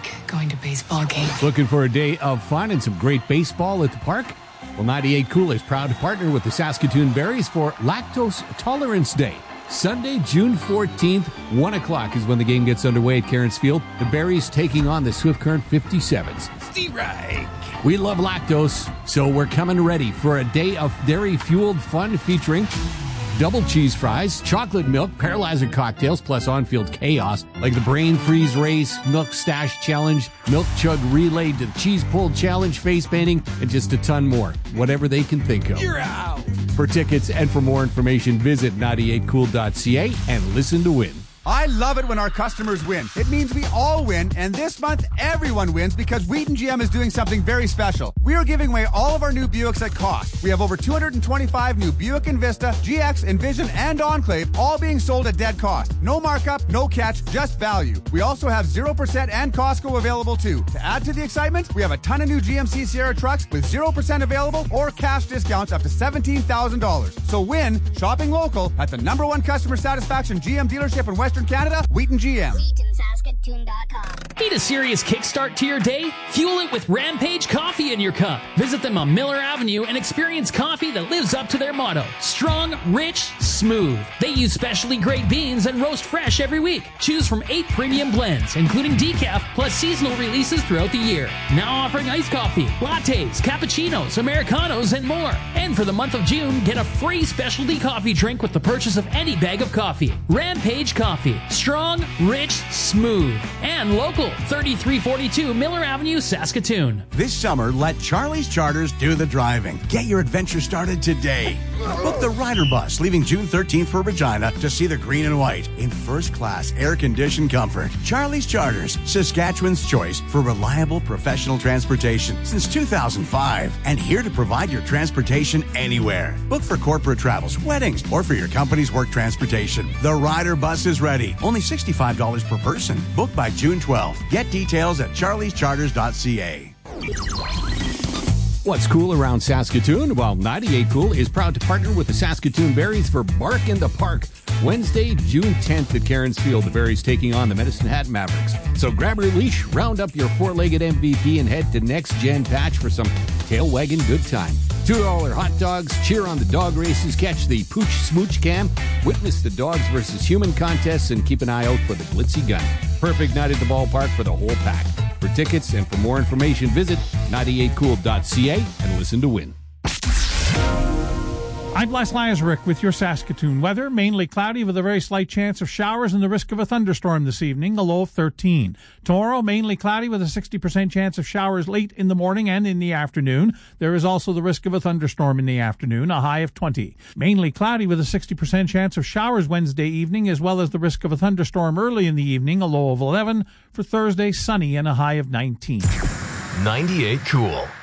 like going to baseball games. Looking for a day of fun and some great baseball at the park? Well, 98 Cool is proud to partner with the Saskatoon Berries for Lactose Tolerance Day. Sunday, June 14th, 1 o'clock is when the game gets underway at Cairns Field. The Berries taking on the Swift Current 57s. Steve Reich. We love lactose, so we're coming ready for a day of dairy-fueled fun featuring double cheese fries, chocolate milk, paralyzer cocktails, plus on-field chaos like the Brain Freeze Race, Milk Stash Challenge, Milk Chug Relay, the Cheese Pull Challenge, face painting, and just a ton more. Whatever they can think of. You're out! For tickets and for more information, visit 98cool.ca and listen to win. I love it when our customers win. It means we all win, and this month everyone wins because Wheaton GM is doing something very special. We are giving away all of our new Buicks at cost. We have over 225 new Buick Envista, GX, Envision, and Enclave, all being sold at dead cost. No markup, no catch, just value. We also have 0% and Costco available too. To add to the excitement, we have a ton of new GMC Sierra trucks with 0% available or cash discounts up to $17,000. So win shopping local at the #1 customer satisfaction GM dealership in Western Canada, Wheaton GM. WheatonSaskatoon.com. Need a serious kickstart to your day? Fuel it with Rampage Coffee in your cup. Visit them on Miller Avenue and experience coffee that lives up to their motto. Strong, rich, smooth. They use specially grade beans and roast fresh every week. Choose from 8 premium blends, including decaf, plus seasonal releases throughout the year. Now offering iced coffee, lattes, cappuccinos, Americanos, and more. And for the month of June, get a free specialty coffee drink with the purchase of any bag of coffee. Rampage Coffee. Strong, rich, smooth. And local. 3342 Miller Avenue, Saskatoon. This summer, let Charlie's Charters do the driving. Get your adventure started today. Book the Rider Bus leaving June 13th for Regina to see the green and white in first-class air-conditioned comfort. Charlie's Charters, Saskatchewan's choice for reliable professional transportation since 2005, and here to provide your transportation anywhere. Book for corporate travels, weddings, or for your company's work transportation. The Rider Bus is ready. Only $65 per person. Book by June 12th. Get details at charliescharters.ca. What's cool around Saskatoon? Well, 98 Cool is proud to partner with the Saskatoon Berries for Bark in the Park. Wednesday, June 10th at Cairns Field, the Berries taking on the Medicine Hat Mavericks. So grab your leash, round up your four-legged MVP, and head to Next Gen Patch for some tail-wagging good time. $2 hot dogs, cheer on the dog races, catch the Pooch Smooch Cam, witness the dogs versus human contests, and keep an eye out for the Glitzy Gun. Perfect night at the ballpark for the whole pack. For tickets and for more information, visit 98cool.ca and listen to win. I'm Les Lazaruk with your Saskatoon weather. Mainly cloudy with a very slight chance of showers and the risk of a thunderstorm this evening, a low of 13. Tomorrow, mainly cloudy with a 60% chance of showers late in the morning and in the afternoon. There is also the risk of a thunderstorm in the afternoon, a high of 20. Mainly cloudy with a 60% chance of showers Wednesday evening, as well as the risk of a thunderstorm early in the evening, a low of 11. For Thursday, sunny and a high of 19. 98 Cool.